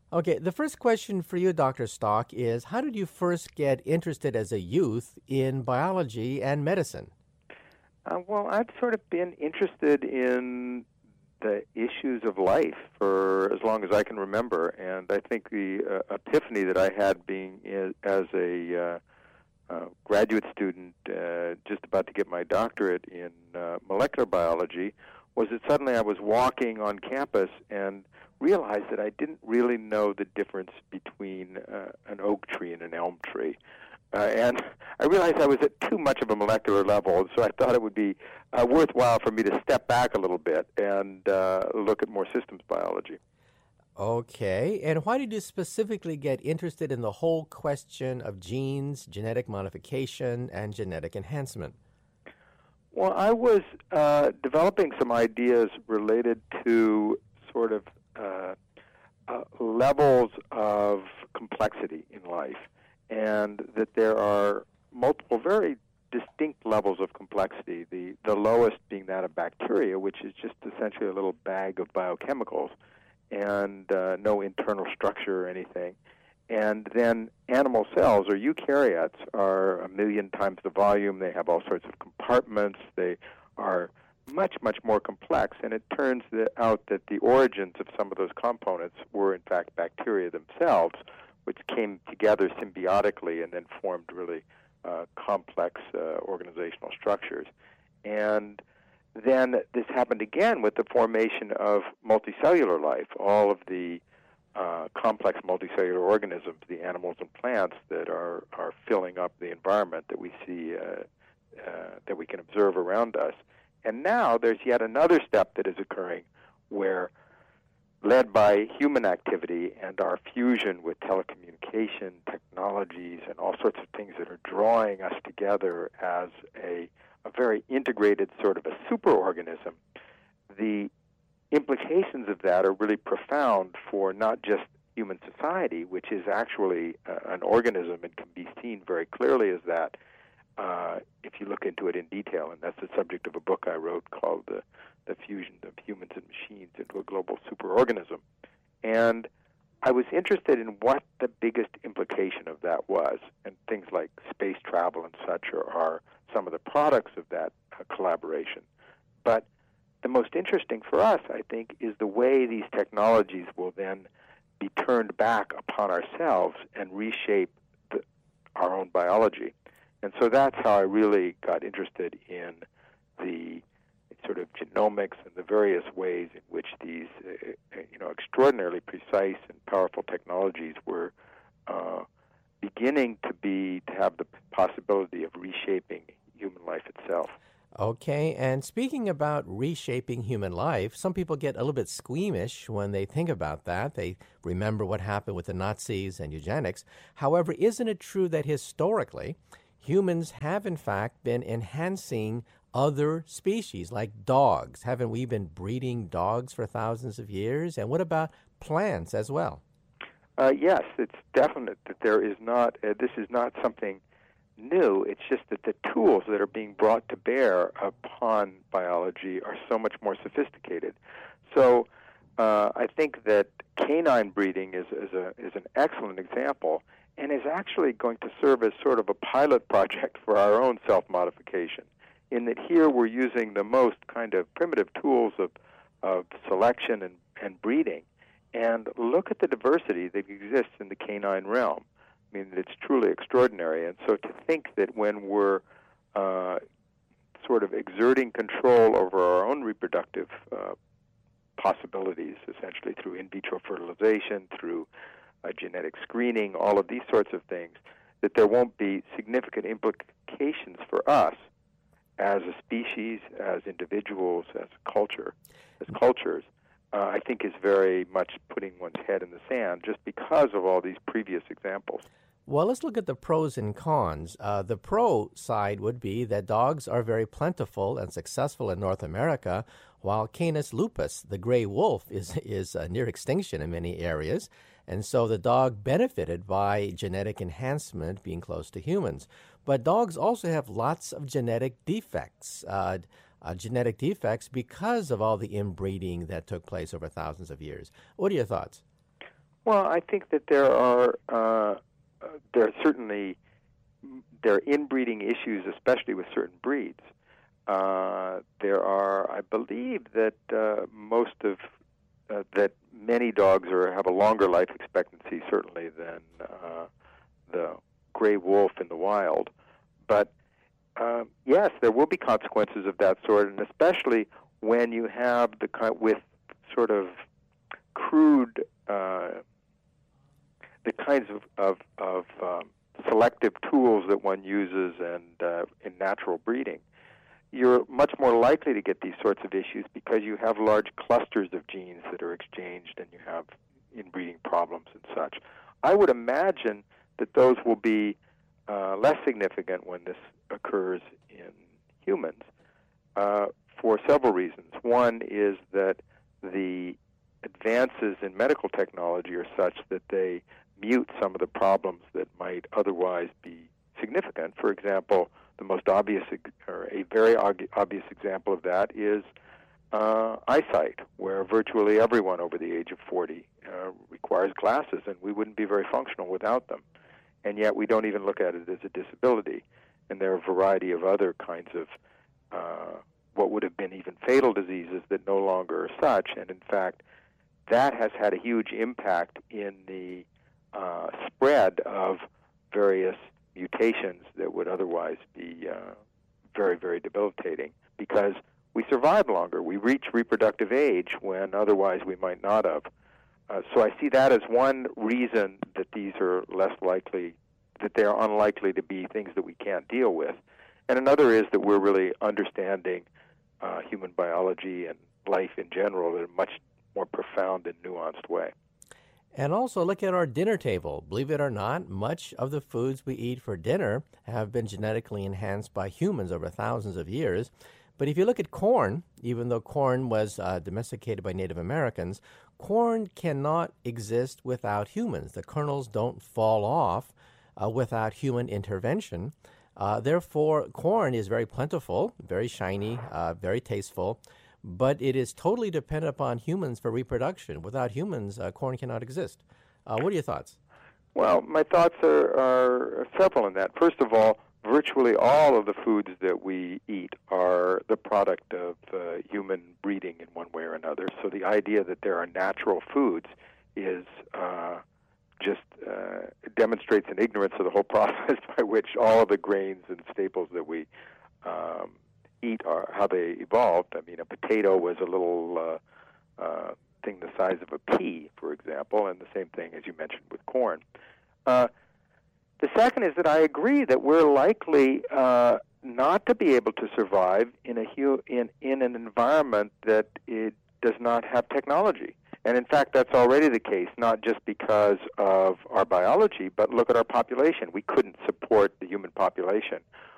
Okay, the first question for you, Dr. Stock, is how did you first get interested as a youth in biology and medicine? Well, I've sort of been interested in the issues of life for as long as I can remember, and I think the epiphany that I had being as a graduate student, just about to get my doctorate in molecular biology, was that suddenly I was walking on campus and realized that I didn't really know the difference between an oak tree and an elm tree. And I realized I was at too much of a molecular level, so I thought it would be worthwhile for me to step back a little bit and look at more systems biology. Okay, and why did you specifically get interested in the whole question of genes, genetic modification, and genetic enhancement? Well, I was developing some ideas related to sort of levels of complexity in life, and that there are multiple very distinct levels of complexity, the lowest being that of bacteria, which is just essentially a little bag of biochemicals and no internal structure or anything. And then animal cells, or eukaryotes, are 1,000,000 times the volume. They have all sorts of compartments. They are much, much more complex. And it turns out that the origins of some of those components were, in fact, bacteria themselves, which came together symbiotically and then formed really complex organizational structures. And then this happened again with the formation of multicellular life, all of the complex multicellular organisms, the animals and plants that are filling up the environment that we see, that we can observe around us. And now there's yet another step that is occurring where, led by human activity and our fusion with telecommunication technologies and all sorts of things that are drawing us together as a very integrated sort of a superorganism, the implications of that are really profound for not just human society, which is actually an organism and can be seen very clearly as that if you look into it in detail. And that's the subject of a book I wrote called The Fusion of Humans and Machines into a Global Superorganism. And I was interested in what the biggest implication of that was, and things like space travel and such are some of the products of that collaboration. But the most interesting for us, I think, is the way these technologies will then be turned back upon ourselves and reshape our own biology. And so that's how I really got interested in the sort of genomics and the various ways in which these, extraordinarily precise and powerful technologies were beginning to have the possibility of reshaping human life itself. Okay, and speaking about reshaping human life, some people get a little bit squeamish when they think about that. They remember what happened with the Nazis and eugenics. However, isn't it true that historically, humans have in fact been enhancing other species like dogs? Haven't we been breeding dogs for thousands of years? And what about plants as well? Yes, it's definite that there is not, this is not something new. It's just that the tools that are being brought to bear upon biology are so much more sophisticated. So I think that canine breeding is an excellent example and is actually going to serve as sort of a pilot project for our own self-modification, in that here we're using the most kind of primitive tools of selection and breeding. And look at the diversity that exists in the canine realm. I mean, it's truly extraordinary. And so to think that when we're sort of exerting control over our own reproductive possibilities, essentially through in vitro fertilization, through genetic screening, all of these sorts of things, that there won't be significant implications for us as a species, as individuals, as cultures, I think is very much putting one's head in the sand just because of all these previous examples. Well, let's look at the pros and cons. The pro side would be that dogs are very plentiful and successful in North America, while Canis lupus, the gray wolf, is near extinction in many areas. And so the dog benefited by genetic enhancement being close to humans. But dogs also have lots of genetic defects. Because of all the inbreeding that took place over thousands of years. What are your thoughts? Well, I think that there are certainly inbreeding issues, especially with certain breeds. There are, I believe, that that many dogs have a longer life expectancy, certainly, than the gray wolf in the wild. But yes, there will be consequences of that sort, and especially when you have with sort of crude, the kinds of selective tools that one uses and in natural breeding. You're much more likely to get these sorts of issues because you have large clusters of genes that are exchanged and you have inbreeding problems and such. I would imagine that those will be less significant when this occurs in humans for several reasons. One is that the advances in medical technology are such that they mute some of the problems that might otherwise be significant. For example, the most obvious, or a very obvious example of that is eyesight, where virtually everyone over the age of 40 requires glasses, and we wouldn't be very functional without them. And yet we don't even look at it as a disability. And there are a variety of other kinds of what would have been even fatal diseases that no longer are such. And in fact, that has had a huge impact in the spread of various mutations that would otherwise be very, very debilitating, because we survive longer. We reach reproductive age when otherwise we might not have. So I see that as one reason that these are less likely, that they are unlikely to be things that we can't deal with. And another is that we're really understanding human biology and life in general in a much more profound and nuanced way. And also look at our dinner table. Believe it or not, much of the foods we eat for dinner have been genetically enhanced by humans over thousands of years. But if you look at corn, even though corn was domesticated by Native Americans, corn cannot exist without humans. The kernels don't fall off without human intervention. Therefore, corn is very plentiful, very shiny, very tasteful, but it is totally dependent upon humans for reproduction. Without humans, corn cannot exist. What are your thoughts? Well, my thoughts are several in that. First of all, virtually all of the foods that we eat are the product of human breeding in one way or another. So the idea that there are natural foods is just demonstrates an ignorance of the whole process by which all of the grains and staples that we eat are how they evolved. I mean, a potato was a little thing the size of a pea, for example, and the same thing as you mentioned with corn. The second is that I agree that we're likely not to be able to survive in an environment that it does not have technology. And in fact, that's already the case, not just because of our biology, but look at our population. We couldn't support the human population